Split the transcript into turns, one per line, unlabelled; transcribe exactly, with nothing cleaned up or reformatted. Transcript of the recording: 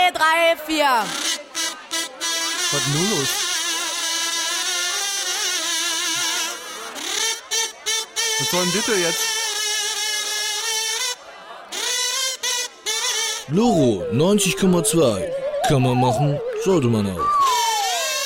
zwei, drei, vier.
Was ist nun los? Was soll denn bitte jetzt?
Loro neunzig Komma zwei. Kann man machen, sollte man auch.